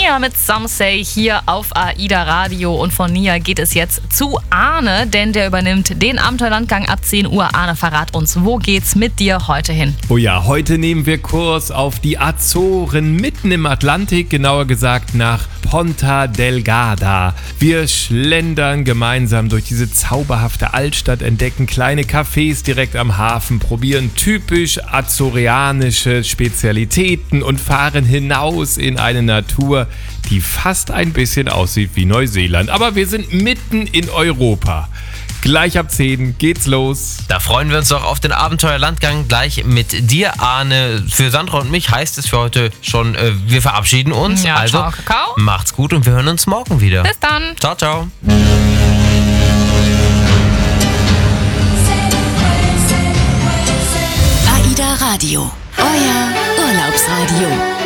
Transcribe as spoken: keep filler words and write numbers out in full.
Nia mit Some Say hier auf AIDA Radio. Und von Nia geht es jetzt zu Arne, denn der übernimmt den Abenteuerlandgang ab zehn Uhr. Arne, verrat uns, wo geht's mit dir heute hin? Oh ja, heute nehmen wir Kurs auf die Azoren mitten im Atlantik, genauer gesagt nach Ponta Delgada. Wir schlendern gemeinsam durch diese zauberhafte Altstadt, entdecken kleine Cafés direkt am Hafen, probieren typisch azorianische Spezialitäten und fahren hinaus in eine Natur, die fast ein bisschen aussieht wie Neuseeland. Aber wir sind mitten in Europa. Gleich ab zehn geht's los. Da freuen wir uns doch auf den Abenteuerlandgang gleich mit dir, Arne. Für Sandra und mich heißt es für heute schon, äh, wir verabschieden uns. Ja, also ciao, Kakao. Macht's gut und wir hören uns morgen wieder. Bis dann. Ciao, ciao. AIDA Radio, euer Urlaubsradio.